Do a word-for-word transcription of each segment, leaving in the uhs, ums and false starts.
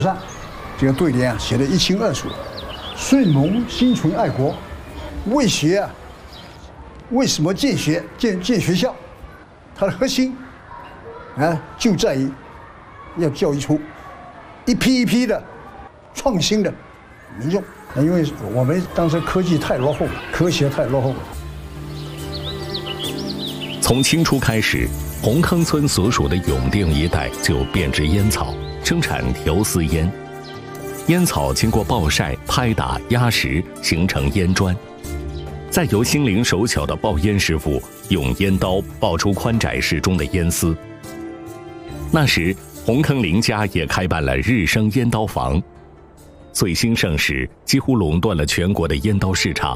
上这个对联啊写得一清二楚，顺蒙心存爱国，为学啊，为什么建学建建学校？它的核心啊就在于要教育出一批一批的创新的民众。因为我们当时科技太落后了，科学太落后了。 从清初开始，红坑村所属的永定一带就编织烟草，生产条丝烟。烟草经过暴晒、拍打、压实，形成烟砖，再由心灵手巧的爆烟师傅用烟刀爆出宽窄适中的烟丝。那时，红坑林家也开办了日升烟刀房，最兴盛时几乎垄断了全国的烟刀市场。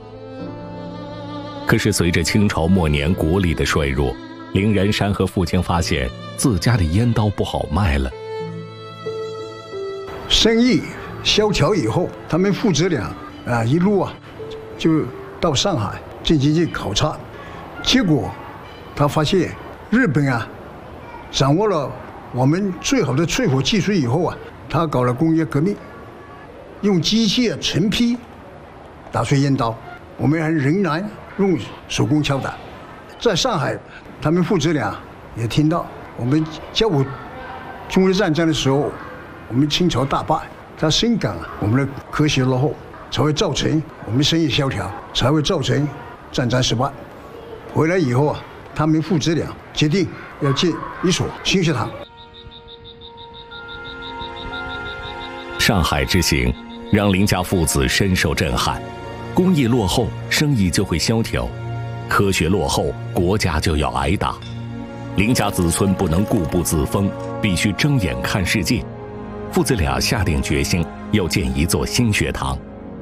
可是随着清朝末年国力的衰弱，林仁山和父亲发现自家的烟刀不好卖了。 生意萧条以后，他们父子俩啊一路啊就到上海进行去考察，结果他发现日本啊掌握了我们最好的淬火技术以后啊，他搞了工业革命，用机械成批打碎烟刀，我们还仍然用手工敲打。在上海，他们父子俩也听到我们甲午中日战争的时候，我们清朝大败，他深感啊我们的科学落后，才会造成我们生意萧条，才会造成战争失败。回来以后啊，他们父子俩决定要建一所新学堂。 上海之行让林家父子深受震撼，工艺落后，生意就会萧条；科学落后，国家就要挨打。林家子孙不能固步自封，必须睁眼看世界。父子俩下定决心要建一座新学堂。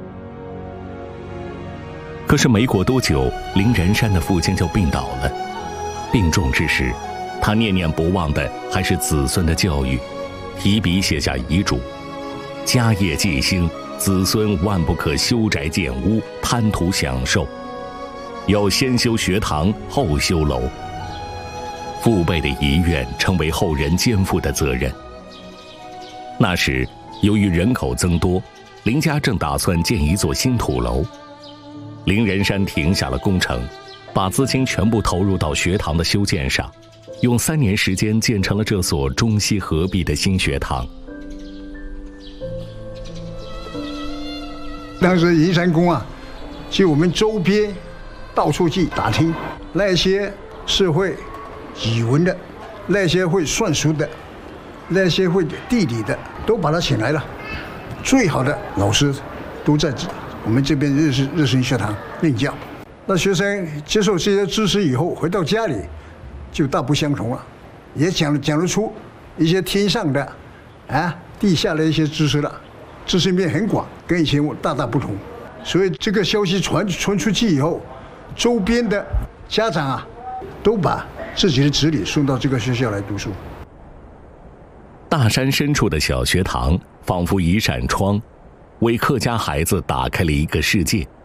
可是没过多久，林仁山的父亲就病倒了。病重之时，他念念不忘的还是子孙的教育，提笔写下遗嘱：家业继兴，子孙万不可修宅建屋，贪图享受，要先修学堂，后修楼。父辈的遗愿成为后人肩负的责任。那时，由于人口增多，林家正打算建一座新土楼。林仁山停下了工程，把资金全部投入到学堂的修建上，用三年时间建成了这所中西合璧的新学堂。 当时银山宫啊，就我们周边到处去打听，那些是会语文的，那些会算术的，那些会地理的，都把他请来了。最好的老师都在我们这边日日日升学堂任教。那学生接受这些知识以后，回到家里就大不相同了，也讲讲得出一些天上的啊地下的一些知识了，知识面很广，跟以前我大大不同。所以这个消息传传出去以后，周边的家长啊都把自己的子女送到这个学校来读书。 大山深处的小学堂仿佛一扇窗，为客家孩子打开了一个世界。